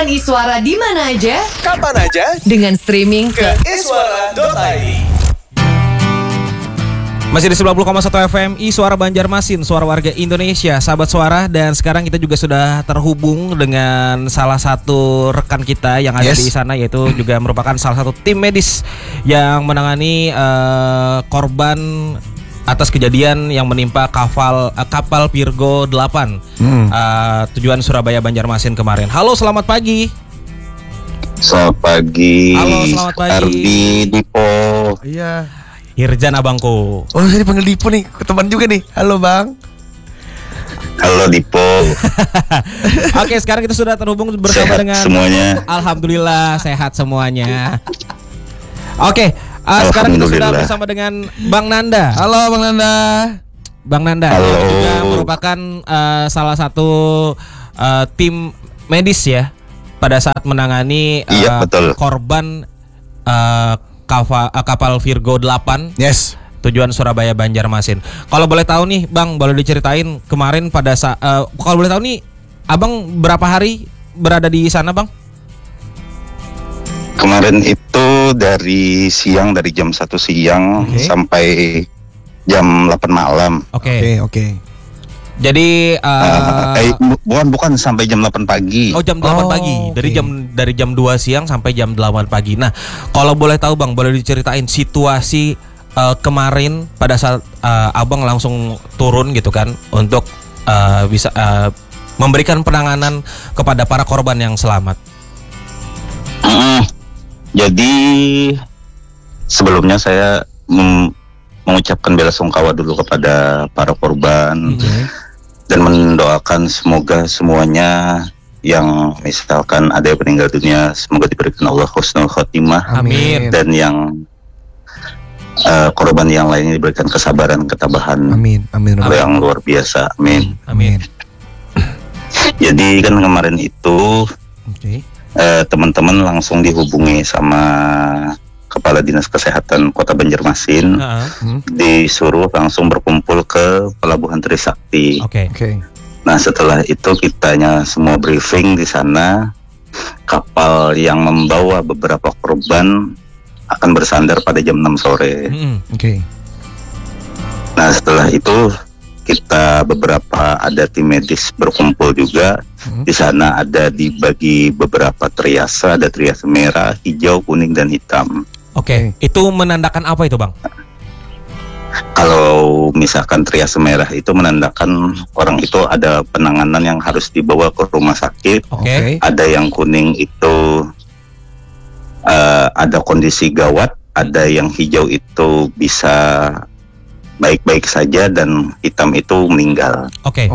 Dengarkan Iswara di mana aja, kapan aja, dengan streaming ke iswara.id. Masih di 90,1 FM Iswara Banjarmasin, suara warga Indonesia, sahabat suara. Dan sekarang kita juga sudah terhubung dengan salah satu rekan kita yang ada di sana, yaitu juga merupakan salah satu tim medis yang menangani korban atas kejadian yang menimpa kapal Virgo 8 tujuan Surabaya Banjarmasin kemarin. Halo, selamat pagi. Selamat pagi. Halo, selamat pagi. Ardi, Dipo. Iya. Irjan abangku. Oh, saya dipanggil Dipo nih, teman juga nih. Halo Bang. Halo Dipo. Oke, sekarang kita sudah terhubung bersama Sehat dengan semuanya. Alhamdulillah sehat semuanya. Oke, sekarang kita sudah bersama dengan Bang Nanda. Halo Bang Nanda. Bang Nanda Halo. yang juga merupakan salah satu tim medis ya pada saat menangani betul. korban kapal Virgo 8 Yes. tujuan Surabaya Banjarmasin. Kalau boleh tahu nih Bang, boleh diceritain kemarin pada saat kalau boleh tahu nih Abang berapa hari berada di sana Bang? Kemarin itu dari jam 1 siang sampai jam 8 malam. Oke. Oke. Jadi Bukan sampai jam 8 pagi. oh jam 8 pagi. Dari jam 2 siang sampai jam 8 pagi. Nah, kalau boleh tahu Bang, boleh diceritain situasi kemarin pada saat Abang langsung turun gitu kan untuk bisa memberikan penanganan kepada para korban yang selamat. Jadi sebelumnya saya mengucapkan bela sungkawa dulu kepada para korban dan mendoakan semoga semuanya yang misalkan ada yang meninggal dunia semoga diberikan Allah husnul khotimah. Amin. Dan yang korban yang lainnya diberikan kesabaran, ketabahan. Amin. Amin. Yang luar biasa. Amin. Amin. Jadi kan kemarin itu teman-teman langsung dihubungi sama Kepala Dinas Kesehatan Kota Banjarmasin, disuruh langsung berkumpul ke Pelabuhan Trisakti. Oke. Nah setelah itu kitanya semua briefing di sana. Kapal yang membawa beberapa korban akan bersandar pada jam 6 sore. Nah setelah itu kita beberapa ada tim medis berkumpul juga. Di sana ada dibagi beberapa triase, ada triase merah, hijau, kuning, dan hitam. Oke. Itu menandakan apa itu Bang? Kalau misalkan triase merah itu menandakan orang itu ada penanganan yang harus dibawa ke rumah sakit. Oke. Ada yang kuning itu ada kondisi gawat. Ada yang hijau itu bisa baik-baik saja dan hitam itu meninggal. Oke.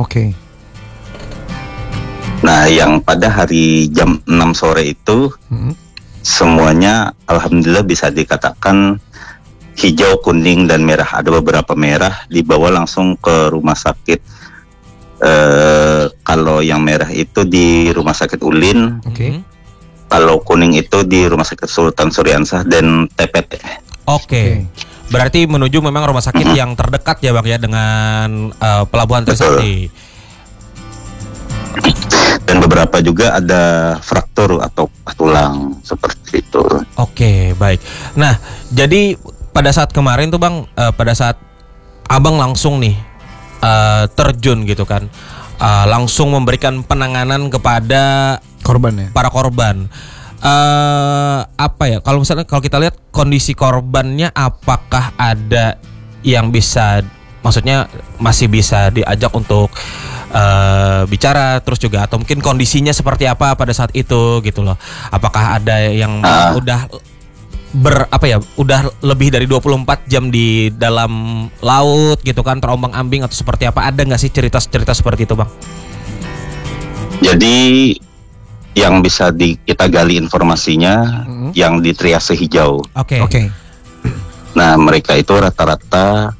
Nah yang pada hari jam 6 sore itu semuanya alhamdulillah bisa dikatakan hijau, kuning, dan merah. Ada beberapa merah dibawa langsung ke rumah sakit. Kalau yang merah itu di rumah sakit Ulin. Kalau kuning itu di rumah sakit Sultan Suryansah dan TPT. Oke. Berarti menuju memang rumah sakit yang terdekat ya Bang ya dengan Pelabuhan Trisakti. Dan beberapa juga ada fraktur atau tulang seperti itu. Oke, baik. Nah, jadi pada saat kemarin tuh Bang, pada saat Abang langsung nih terjun gitu kan, langsung memberikan penanganan kepada para korban. Apa ya? Kalau misalnya kalau kita lihat kondisi korbannya, apakah ada yang bisa, maksudnya masih bisa diajak untuk bicara terus juga, atau mungkin kondisinya seperti apa pada saat itu gitu loh? Apakah ada yang udah lebih dari 24 jam di dalam laut gitu kan, terombang-ambing atau seperti apa? Ada nggak sih cerita-cerita seperti itu Bang? Jadi yang bisa kita gali informasinya yang di triase hijau. Oke. Nah mereka itu rata-rata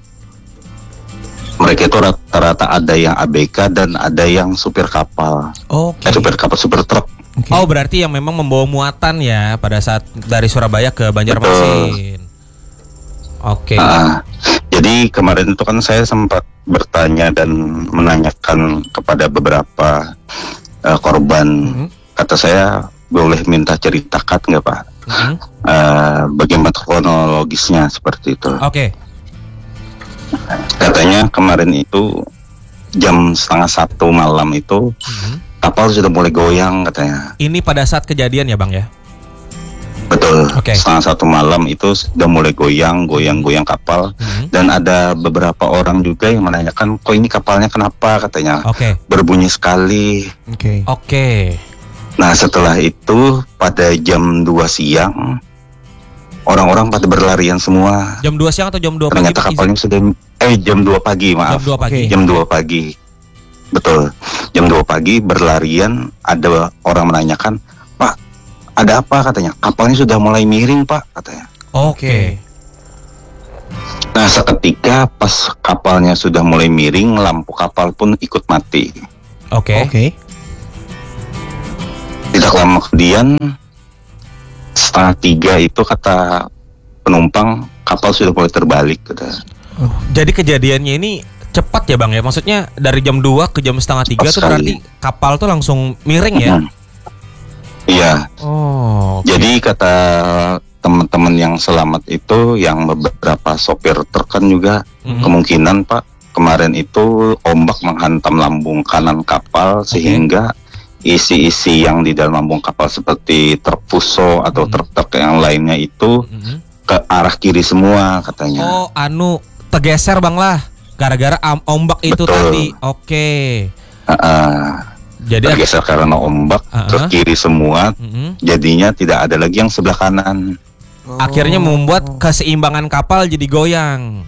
ada yang ABK dan ada yang supir kapal. Supir truk. Oh, berarti yang memang membawa muatan ya pada saat dari Surabaya ke Banjarmasin. Oke. Jadi kemarin itu kan saya sempat bertanya dan menanyakan kepada beberapa korban. Kata saya boleh minta ceritakan nggak Pak? Bagaimana kronologisnya seperti itu? Oke. Katanya kemarin itu jam 12:30 malam itu kapal sudah mulai goyang katanya. Ini pada saat kejadian ya Bang ya? Betul. Oke. 12:30 malam itu sudah mulai goyang kapal. Dan ada beberapa orang juga yang menanyakan, kok ini kapalnya kenapa katanya? Oke. Berbunyi sekali. Oke. Nah setelah itu pada jam 2 siang orang-orang pada berlarian semua. Jam 2 siang atau jam 2 pagi? Ternyata kapalnya sudah jam 2 pagi, maaf. Jam 2 pagi. Jam 2 pagi. Betul. Jam 2 pagi berlarian, ada orang menanyakan, "Pak, ada apa?" katanya. "Kapalnya sudah mulai miring, Pak," katanya. Oke. Nah, seketika pas kapalnya sudah mulai miring, lampu kapal pun ikut mati. Oke. Tidak lama kemudian 2:30 itu kata penumpang kapal sudah mulai terbalik kata. Jadi kejadiannya ini cepat ya Bang ya? Maksudnya dari jam 2 ke jam 2:30 tuh berarti kapal tuh langsung miring ya? Iya. Oh. Jadi kata teman-teman yang selamat itu, yang beberapa sopir truk kan juga kemungkinan Pak, kemarin itu ombak menghantam lambung kanan kapal sehingga isi-isi yang di dalam lambung kapal seperti truk fuso atau truk-truk yang lainnya itu ke arah kiri semua katanya. Oh, tergeser Bang lah gara-gara ombak itu Betul. tadi. Oke. Jadi tergeser karena ombak ke kiri semua, jadinya tidak ada lagi yang sebelah kanan. akhirnya membuat keseimbangan kapal jadi goyang.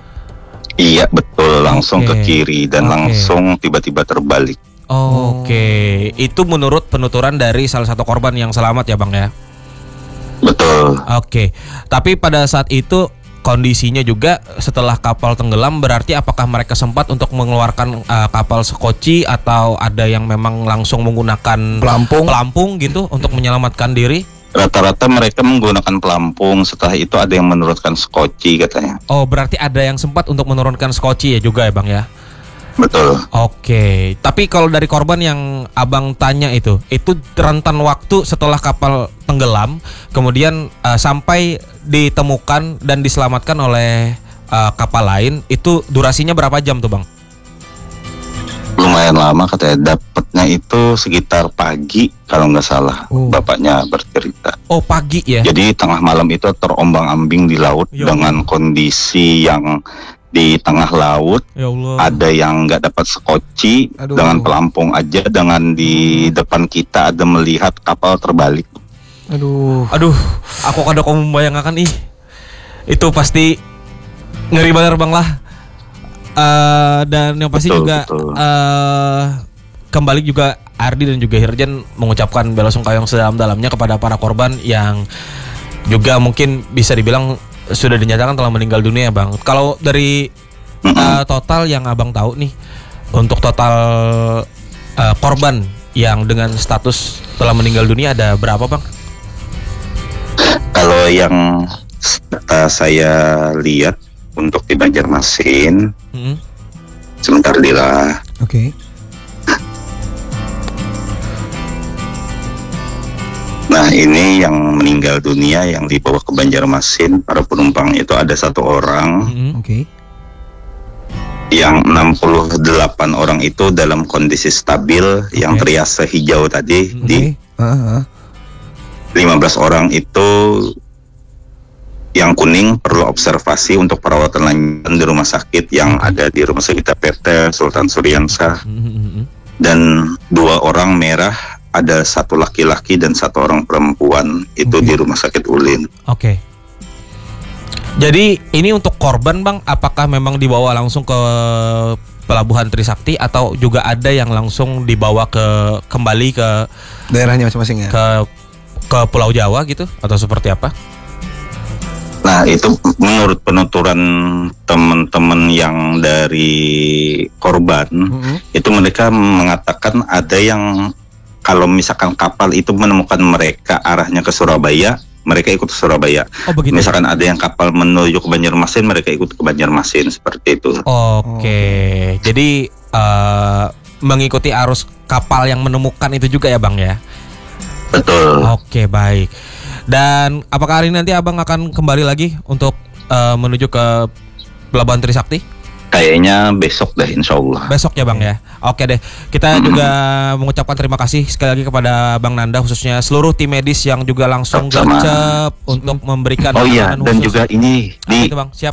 Iya betul, langsung Oke. ke kiri dan Oke. langsung tiba-tiba terbalik. Oke, itu menurut penuturan dari salah satu korban yang selamat ya Bang ya? Betul. Oke, tapi pada saat itu kondisinya juga setelah kapal tenggelam, berarti apakah mereka sempat untuk mengeluarkan kapal sekoci atau ada yang memang langsung menggunakan pelampung gitu untuk menyelamatkan diri? Rata-rata mereka menggunakan pelampung, setelah itu ada yang menurunkan skoci katanya. Oh, berarti ada yang sempat untuk menurunkan skoci ya juga ya Bang ya? Betul. Oke, tapi kalau dari korban yang Abang tanya itu rentan waktu setelah kapal tenggelam, kemudian sampai ditemukan dan diselamatkan oleh kapal lain, itu durasinya berapa jam tuh Bang? Lumayan lama katanya, dapatnya itu sekitar pagi kalau nggak salah. Bapaknya bercerita. Oh, pagi ya? Jadi tengah malam itu terombang-ambing di laut dengan kondisi yang di tengah laut. Ya Allah. Ada yang nggak dapat skoci dengan pelampung aja, dengan di depan kita ada melihat kapal terbalik. Aduh, aku kadang membayangkan itu pasti ngeri banget Bang lah. Dan yang pasti Betul, juga betul. kembali juga Ardi dan juga Hirjan mengucapkan belasungkawa yang sedalam-dalamnya kepada para korban yang juga mungkin bisa dibilang sudah dinyatakan telah meninggal dunia ya Bang. Kalau dari total yang Abang tahu nih, untuk total korban yang dengan status telah meninggal dunia ada berapa Bang? Kalau yang saya lihat untuk di Banjarmasin, sebentar Dila. Oke. Nah ini yang meninggal dunia yang dibawa ke Banjarmasin, para penumpang itu ada 1 orang. Oke. Yang 68 orang itu dalam kondisi stabil, yang triase hijau tadi. Di 15 orang itu yang kuning perlu observasi untuk perawatan lanjutan di rumah sakit yang ada di Rumah Sakit PT Sultan Suryansah. Dan 2 orang merah, ada 1 laki-laki dan 1 orang perempuan itu di Rumah Sakit Ulin. Oke. Jadi ini untuk korban Bang, apakah memang dibawa langsung ke Pelabuhan Trisakti atau juga ada yang langsung dibawa kembali ke Daerahnya masing-masing ya? ke Pulau Jawa gitu atau seperti apa? Nah itu menurut penuturan teman-teman yang dari korban, itu mereka mengatakan ada yang kalau misalkan kapal itu menemukan mereka arahnya ke Surabaya, mereka ikut ke Surabaya. Oh, begitu. Misalkan ada yang kapal menuju ke Banjarmasin, mereka ikut ke Banjarmasin, seperti itu. Oke. Jadi mengikuti arus kapal yang menemukan itu juga ya Bang ya? Betul. Oke, baik. Dan apakah hari ini nanti Abang akan kembali lagi untuk menuju ke Pelabuhan Trisakti? Kayaknya besok deh, insya Allah. Besok ya Bang ya. Oke deh. Kita juga mengucapkan terima kasih sekali lagi kepada Bang Nanda, khususnya seluruh tim medis yang juga langsung Sama. gercep untuk memberikan Oh iya, penanganan dan khusus. juga ini Itu Bang, siap.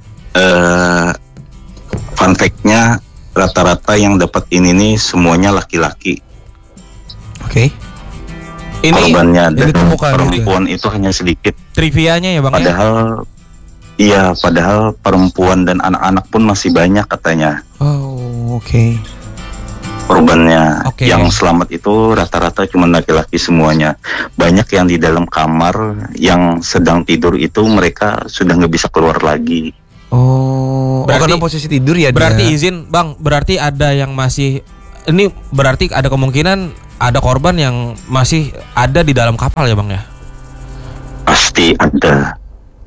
fun fact-nya, rata-rata yang dapat ini nih semuanya laki-laki. Oke. Ini Korbannya yang dan ditemukan perempuan itu hanya sedikit. trivianya ya Bang ya. Padahal perempuan dan anak-anak pun masih banyak katanya Oh, oke. korbannya. Oke. Yang selamat itu rata-rata cuma laki-laki semuanya. Banyak yang di dalam kamar yang sedang tidur itu mereka sudah nggak bisa keluar lagi. Berarti- Karena posisi tidur ya Berarti dia. izin Bang, berarti ada yang masih, ini berarti ada kemungkinan ada korban yang masih ada di dalam kapal ya Bang ya. Pasti ada.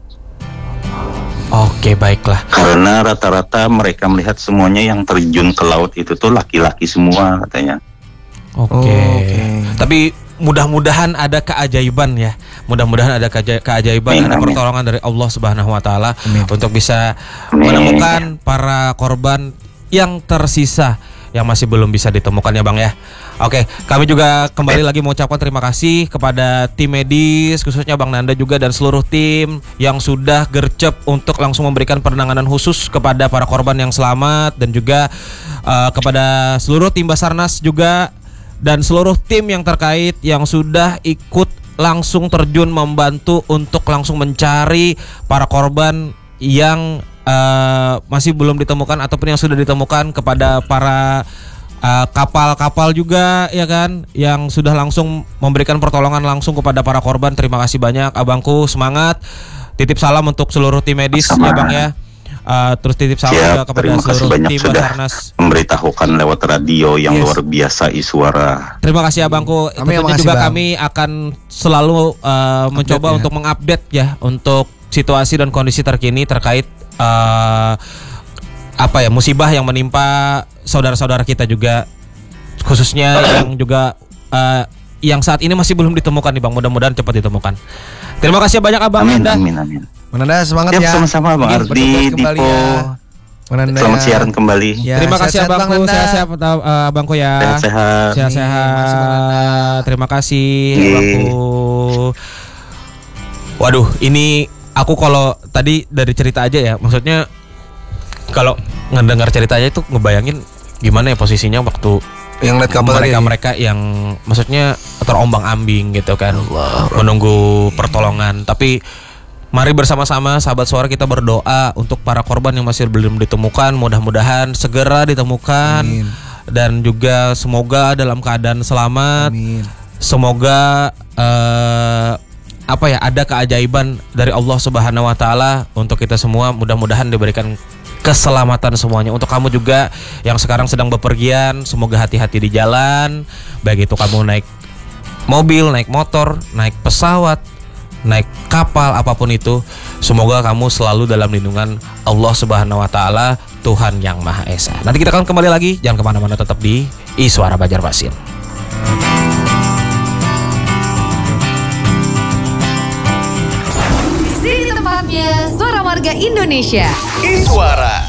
Oke, baiklah. Karena rata-rata mereka melihat semuanya yang terjun ke laut itu tuh laki-laki semua katanya. Oke. Oke. Tapi mudah-mudahan ada keajaiban ya. Mudah-mudahan ada keajaiban, Amin, ada amin. pertolongan dari Allah Subhanahu wa taala Amin. untuk bisa Amin. menemukan para korban yang tersisa yang masih belum bisa ditemukan ya Bang ya. Oke, kami juga kembali lagi mengucapkan terima kasih kepada tim medis, khususnya Bang Nanda juga dan seluruh tim yang sudah gercep untuk langsung memberikan penanganan khusus kepada para korban yang selamat, dan juga kepada seluruh tim Basarnas juga dan seluruh tim yang terkait yang sudah ikut langsung terjun membantu untuk langsung mencari para korban yang masih belum ditemukan ataupun yang sudah ditemukan, kepada para kapal-kapal juga ya kan yang sudah langsung memberikan pertolongan langsung kepada para korban. Terima kasih banyak abangku, semangat. Titip salam untuk seluruh tim medis ya Bang ya. Terus titip salam juga Siap, kepada terima kasih seluruh banyak tim sudah Basarnas. memberitahukan lewat radio yang Yes. luar biasa Iswara. Terima kasih abangku. Kami yang Tentunya makasih, juga Bang. kami akan selalu mencoba ya. untuk mengupdate ya untuk situasi dan kondisi terkini terkait musibah yang menimpa saudara-saudara kita juga, khususnya yang juga yang saat ini masih belum ditemukan nih Bang. Mudah-mudahan cepat ditemukan. Terima kasih banyak Abang Amin, Nanda. amin, amin. Mananda semangat Siap, ya. sama-sama Bang Mungkin Ardi, bertugas kembali Dipo. ya. Mananda Selamat ya. siaran kembali. Ya, Terima kasih sehat-sehat, abangku, Bang Nanda. sehat-sehat abangku ya. Sehat-sehat. Sehat-sehat. Terima kasih Iya. abangku. Waduh, ini aku kalau tadi dari cerita aja ya, maksudnya kalau ngedengar ceritanya itu ngebayangin gimana ya posisinya waktu Yang lihat kapal tadi. mereka yang maksudnya terombang-ambing gitu kan, menunggu pertolongan. Tapi mari bersama-sama sahabat suara kita berdoa untuk para korban yang masih belum ditemukan, mudah-mudahan segera ditemukan. Amin. Dan juga semoga dalam keadaan selamat. Amin. Semoga ada keajaiban dari Allah Subhanahu wa taala untuk kita semua. Mudah-mudahan diberikan keselamatan semuanya. Untuk kamu juga yang sekarang sedang bepergian, semoga hati-hati di jalan. Baik itu kamu naik mobil, naik motor, naik pesawat, naik kapal, apapun itu, semoga kamu selalu dalam lindungan Allah Subhanahu wa taala, Tuhan yang Maha Esa. Nanti kita akan kembali lagi, jangan kemana-mana, tetap di Iswara Banjarmasin. Sini tempatnya Suara Warga Indonesia. Iswara.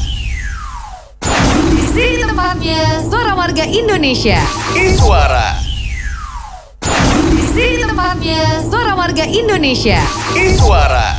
Sini tempatnya Suara Warga Indonesia. Iswara. Sini tempatnya Suara Warga Indonesia. Iswara.